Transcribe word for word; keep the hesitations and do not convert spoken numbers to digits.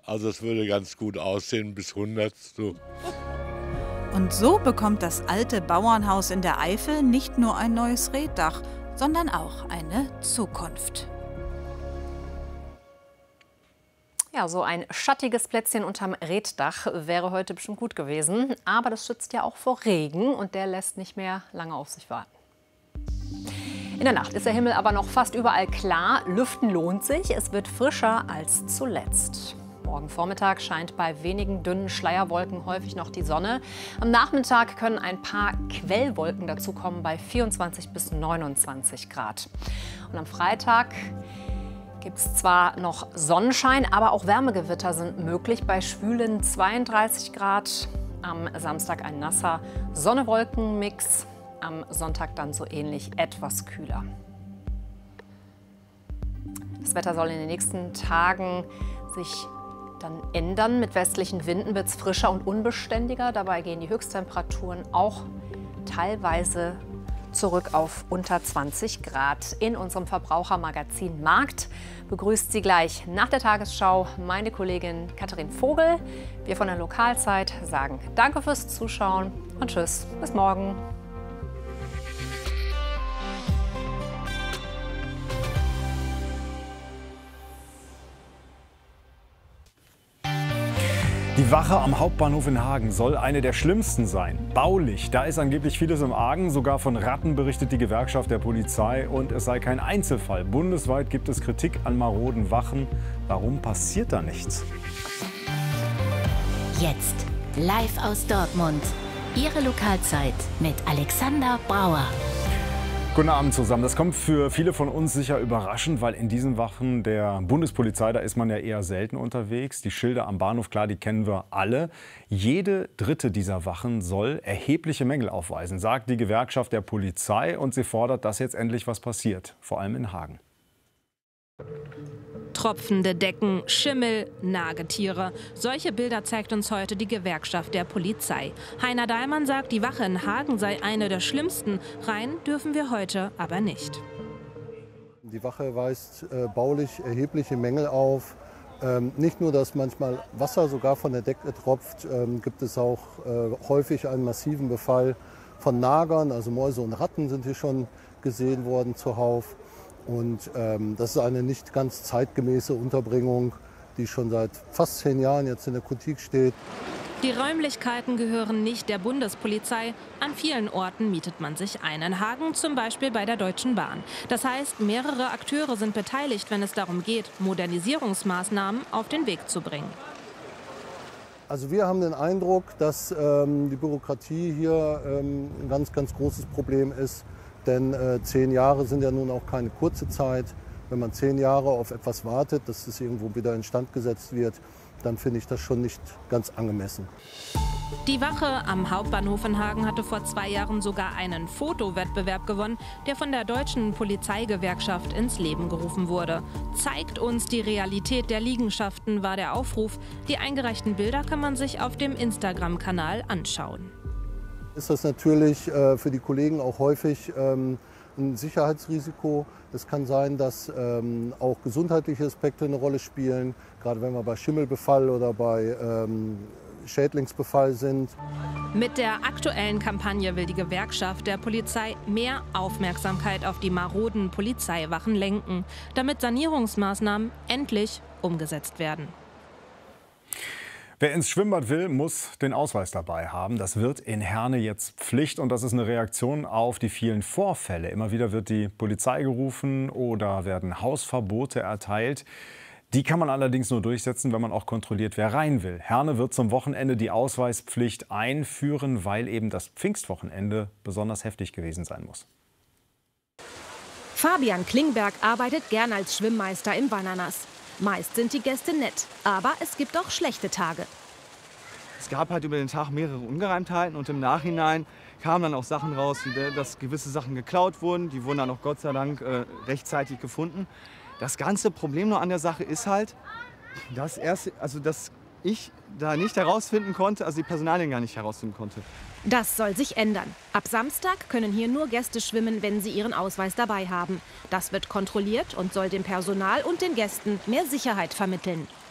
Also es würde ganz gut aussehen bis hundert. So. Und so bekommt das alte Bauernhaus in der Eifel nicht nur ein neues Reetdach, sondern auch eine Zukunft. Ja, so ein schattiges Plätzchen unterm Reetdach wäre heute bestimmt gut gewesen. Aber das schützt ja auch vor Regen und der lässt nicht mehr lange auf sich warten. In der Nacht ist der Himmel aber noch fast überall klar. Lüften lohnt sich. Es wird frischer als zuletzt. Morgen Vormittag scheint bei wenigen dünnen Schleierwolken häufig noch die Sonne. Am Nachmittag können ein paar Quellwolken dazukommen bei vierundzwanzig bis neunundzwanzig Grad. Und am Freitag gibt es zwar noch Sonnenschein, aber auch Wärmegewitter sind möglich bei schwülen zweiunddreißig Grad. Am Samstag ein nasser Sonne-Wolken-Mix. Am Sonntag dann so ähnlich etwas kühler. Das Wetter soll in den nächsten Tagen sich dann ändern. Mit westlichen Winden wird es frischer und unbeständiger. Dabei gehen die Höchsttemperaturen auch teilweise zurück auf unter zwanzig Grad. In unserem Verbrauchermagazin Markt begrüßt Sie gleich nach der Tagesschau meine Kollegin Katharin Vogel. Wir von der Lokalzeit sagen Danke fürs Zuschauen und Tschüss, bis morgen. Die Wache am Hauptbahnhof in Hagen soll eine der schlimmsten sein. Baulich, da ist angeblich vieles im Argen. Sogar von Ratten berichtet die Gewerkschaft der Polizei. Und es sei kein Einzelfall. Bundesweit gibt es Kritik an maroden Wachen. Warum passiert da nichts? Jetzt live aus Dortmund. Ihre Lokalzeit mit Alexander Brauer. Guten Abend zusammen. Das kommt für viele von uns sicher überraschend, weil in diesen Wachen der Bundespolizei, da ist man ja eher selten unterwegs. Die Schilder am Bahnhof, klar, die kennen wir alle. Jede dritte dieser Wachen soll erhebliche Mängel aufweisen, sagt die Gewerkschaft der Polizei. Und sie fordert, dass jetzt endlich was passiert, vor allem in Hagen. Tropfende Decken, Schimmel, Nagetiere. Solche Bilder zeigt uns heute die Gewerkschaft der Polizei. Heiner Dahlmann sagt, die Wache in Hagen sei eine der schlimmsten. Rein dürfen wir heute aber nicht. Die Wache weist äh, baulich erhebliche Mängel auf. Ähm, nicht nur, dass manchmal Wasser sogar von der Decke tropft, ähm, gibt es auch äh, häufig einen massiven Befall von Nagern. Also Mäuse und Ratten sind hier schon gesehen worden zuhauf. Und ähm, das ist eine nicht ganz zeitgemäße Unterbringung, die schon seit fast zehn Jahren jetzt in der Kritik steht. Die Räumlichkeiten gehören nicht der Bundespolizei. An vielen Orten mietet man sich ein. In Hagen zum Beispiel bei der Deutschen Bahn. Das heißt, mehrere Akteure sind beteiligt, wenn es darum geht, Modernisierungsmaßnahmen auf den Weg zu bringen. Also wir haben den Eindruck, dass ähm, die Bürokratie hier ähm, ein ganz, ganz großes Problem ist. Denn äh, zehn Jahre sind ja nun auch keine kurze Zeit. Wenn man zehn Jahre auf etwas wartet, dass es irgendwo wieder instand gesetzt wird, dann finde ich das schon nicht ganz angemessen. Die Wache am Hauptbahnhof in Hagen hatte vor zwei Jahren sogar einen Fotowettbewerb gewonnen, der von der Deutschen Polizeigewerkschaft ins Leben gerufen wurde. Zeigt uns die Realität der Liegenschaften, war der Aufruf. Die eingereichten Bilder kann man sich auf dem Instagram-Kanal anschauen. Ist das natürlich äh, für die Kollegen auch häufig ähm, ein Sicherheitsrisiko. Es kann sein, dass ähm, auch gesundheitliche Aspekte eine Rolle spielen, gerade wenn wir bei Schimmelbefall oder bei ähm, Schädlingsbefall sind. Mit der aktuellen Kampagne will die Gewerkschaft der Polizei mehr Aufmerksamkeit auf die maroden Polizeiwachen lenken, damit Sanierungsmaßnahmen endlich umgesetzt werden. Wer ins Schwimmbad will, muss den Ausweis dabei haben. Das wird in Herne jetzt Pflicht und das ist eine Reaktion auf die vielen Vorfälle. Immer wieder wird die Polizei gerufen oder werden Hausverbote erteilt. Die kann man allerdings nur durchsetzen, wenn man auch kontrolliert, wer rein will. Herne wird zum Wochenende die Ausweispflicht einführen, weil eben das Pfingstwochenende besonders heftig gewesen sein muss. Fabian Klingberg arbeitet gern als Schwimmmeister im Bananas. Meist sind die Gäste nett, aber es gibt auch schlechte Tage. Es gab halt über den Tag mehrere Ungereimtheiten und im Nachhinein kamen dann auch Sachen raus, wie dass gewisse Sachen geklaut wurden. Die wurden dann auch Gott sei Dank äh, rechtzeitig gefunden. Das ganze Problem nur an der Sache ist halt, dass, erst, also dass ich da nicht herausfinden konnte, also die Personalien gar nicht herausfinden konnte. Das soll sich ändern. Ab Samstag können hier nur Gäste schwimmen, wenn sie ihren Ausweis dabei haben. Das wird kontrolliert und soll dem Personal und den Gästen mehr Sicherheit vermitteln.